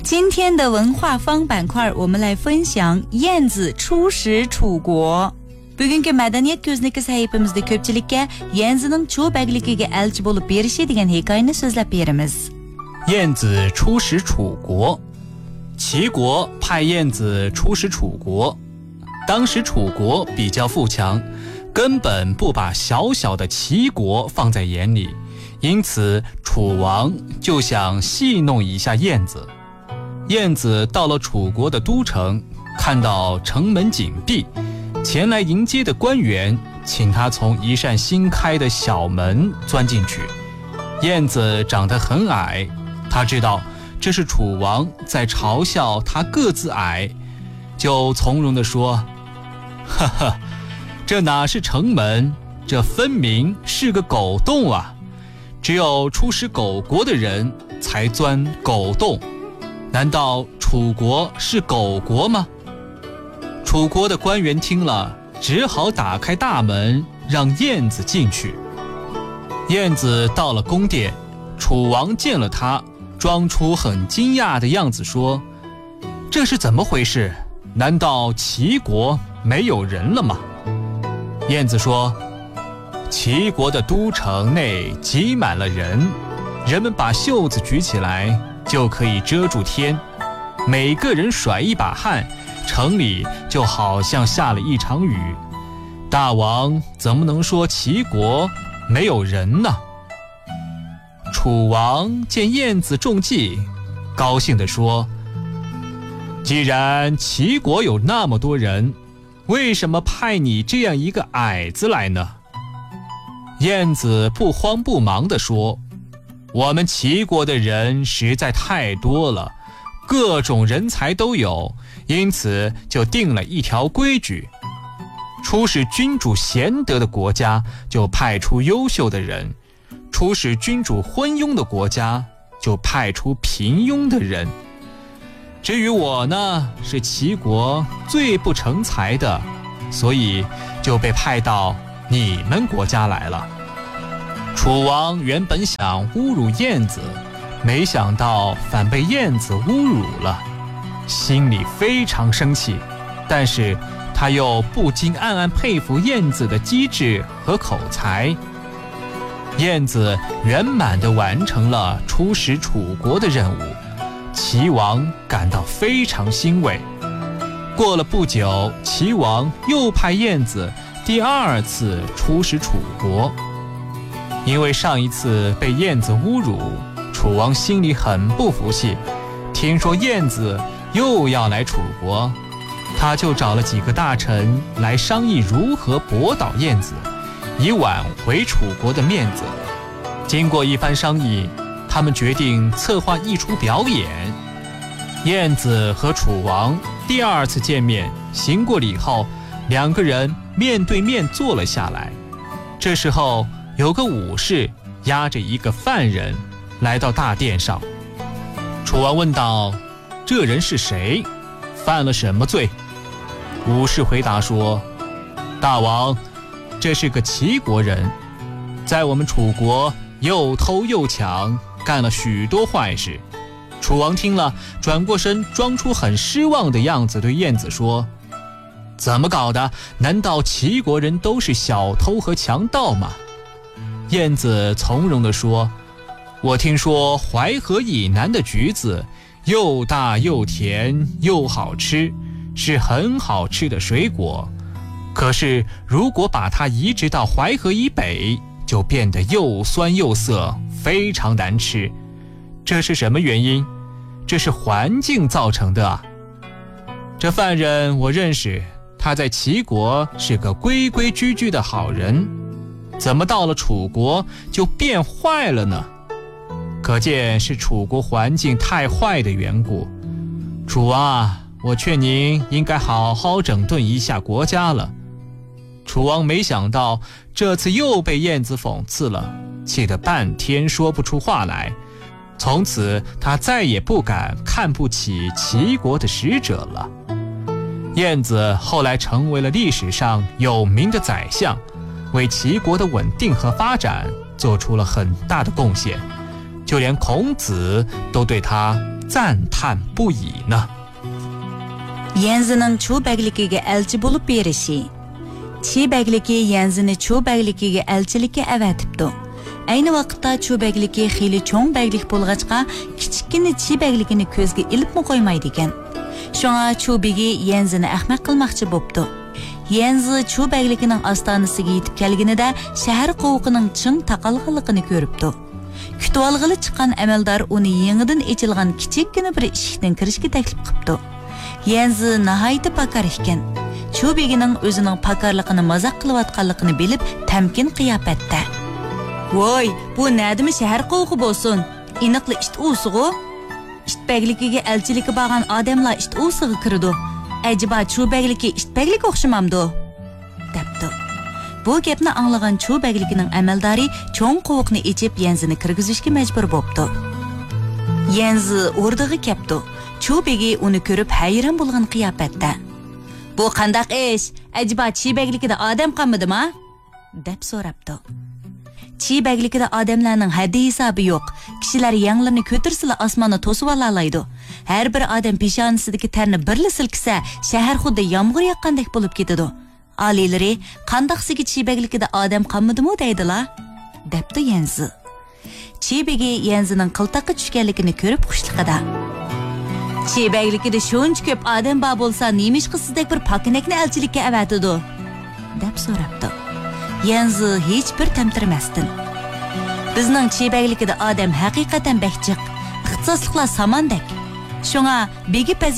今天的文化方板块，我们来分享燕子出使楚国。Bugungi madaniyat ko'zniki sahifamizda ko'pchilikka Yanzining cho'bagligiga elchi bo'lib berishi degan hikoyani so'zlab beramiz. 燕子出使楚国。齐国派燕子出使楚国，当时楚国比较富强，根本不把小小的齐国放在眼里，因此楚王就想戏弄一下燕子。燕子到了楚国的都城，看到城门紧闭，前来迎接的官员请他从一扇新开的小门钻进去。燕子长得很矮，他知道这是楚王在嘲笑他个子矮，就从容地说：哈哈，这哪是城门，这分明是个狗洞啊！只有出使狗国的人才钻狗洞，难道楚国是狗国吗？楚国的官员听了，只好打开大门让燕子进去。燕子到了宫殿，楚王见了他，装出很惊讶的样子说：这是怎么回事？难道齐国没有人了吗？燕子说：齐国的都城内挤满了人，人们把袖子举起来就可以遮住天，每个人甩一把汗，城里就好像下了一场雨。大王怎么能说齐国没有人呢？楚王见燕子中计，高兴地说：既然齐国有那么多人，为什么派你这样一个矮子来呢？燕子不慌不忙地说：我们齐国的人实在太多了，各种人才都有，因此就定了一条规矩，出使君主贤德的国家就派出优秀的人，出使君主昏庸的国家就派出平庸的人。至于我呢，是齐国最不成才的，所以就被派到你们国家来了。楚王原本想侮辱燕子，没想到反被燕子侮辱了，心里非常生气，但是他又不禁暗暗佩服燕子的机智和口才。燕子圆满地完成了出使楚国的任务，齐王感到非常欣慰。过了不久，齐王又派燕子第二次出使楚国。因为上一次被燕子侮辱，楚王心里很不服气，听说燕子又要来楚国，他就找了几个大臣来商议如何驳倒燕子，以挽回楚国的面子。经过一番商议，他们决定策划一出表演。燕子和楚王第二次见面，行过礼后，两个人面对面坐了下来。这时候有个武士押着一个犯人来到大殿上。楚王问道：这人是谁？犯了什么罪？武士回答说：大王，这是个齐国人，在我们楚国又偷又抢，干了许多坏事。楚王听了，转过身，装出很失望的样子，对燕子说：怎么搞的？难道齐国人都是小偷和强盗吗？燕子从容地说：我听说淮河以南的橘子又大又甜又好吃，是很好吃的水果，可是如果把它移植到淮河以北，就变得又酸又涩，非常难吃。这是什么原因？这是环境造成的啊。这犯人我认识，他在齐国是个规规矩矩的好人，怎么到了楚国就变坏了呢？可见是楚国环境太坏的缘故。楚王啊，我劝您应该好好整顿一下国家了。楚王没想到这次又被燕子讽刺了，气得半天说不出话来。从此他再也不敢看不起齐国的使者了。燕子后来成为了历史上有名的宰相，为齐国的稳定和发展做出了很大的贡献。 就连孔子都对他赞叹不已呢。 Yenzining cho'bagligiga elchi bo'lib berishi. Cho'bagligi Yenzini cho'bagligiga elchilikka avatibdi. Ayni vaqtda cho'bagligi xili cho'ng baglik bo'lg'achqa kichikkina chibagligini ko'zga ilibmi qo'ymaydi ekan. Shunga cho'bigi Yenzini ahmaq qilmoqchi bo'pti. Yenzi cho'bagligining ostonasiga yetib kelganida shahar qovuqining ching taqalganligini ko'ribdi. Kutib olg'ili chiqqan amaldor uni yangidan ochilgan kichikkina bir eshikdan kirishga taklif qilibdi. Yenzi nihoyatda pakar ekan. Cho'bigining o'zining pakarligini mazoq qilayotganligini bilib, tamkin qiyofatda. Voy, bu nədimi şəhər qovuqu bolsun? İniqli işt usuğu? İştbəglikiga elçiliki bağan adamlar işt usuğu kırdı. Acaba ço'bagliki iştbəglik oxşamamdı? Depdi. Bu gapni anlagan ço'baglikining amaldori cho'ng qovuqni ichib Yenzini kirgizishga majbur bo'pti. Yenzi o'rdig'i kepdi. Cho'bigi uni ko'rib hayron bo'lgan qiyofatda. Bu qandaq ish? Acaba chibaglikida odam qolmadimi? deb so'rabdi. Chibaglikida odamlarning haddi hisobi yo'q. Kishilar yanglarni ko'tirsila osmonni to'sib olalaydi. Har bir odam peshonasidagi tarni birli silkisa, shahar xuddi yomg'ir yoqqandek bo'lib ketadi. Oliylari, qandaqsiga chibaglikida odam qolmadimi deydilar? debdi Yenzi. Chibagi Yenzining qiltaqqa tushganligini ko'rib xushliqida. Chibaglikida shuncha ko'p odam bor bo'lsa, nemishqa sizdek bir pokinakni elchilikka avatidi? deb so'rabdi. Yenzi hech bir tamtirmasdan. Bizning chibaglikida odam haqiqatan bakchiq, ixtisosliklar samandek. Shunga begi